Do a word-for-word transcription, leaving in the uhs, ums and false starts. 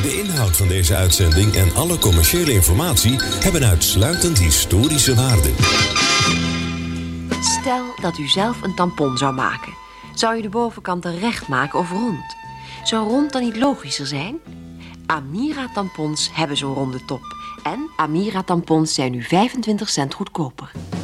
De inhoud van deze uitzending en alle commerciële informatie hebben uitsluitend historische waarde. Stel dat u zelf een tampon zou maken. Zou u de bovenkant dan recht maken of rond? Zou rond dan niet logischer zijn? Amira tampons hebben zo'n ronde top. En Amira tampons zijn nu vijfentwintig cent goedkoper.